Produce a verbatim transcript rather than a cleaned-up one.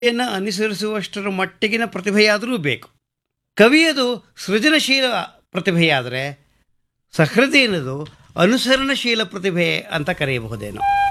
ಯನ್ನು ಅನುಸರಿಸುವಷ್ಟರ ಮಟ್ಟಿಗಿನ ಪ್ರತಿಭೆಯಾದರೂ ಬೇಕು. ಕವಿಯದು ಸೃಜನಶೀಲ ಪ್ರತಿಭೆಯಾದರೆ ಸಹೃದಯನದು ಅನುಸರಣಶೀಲ ಪ್ರತಿಭೆ ಅಂತ ಕರೆಯಬಹುದೇನೋ.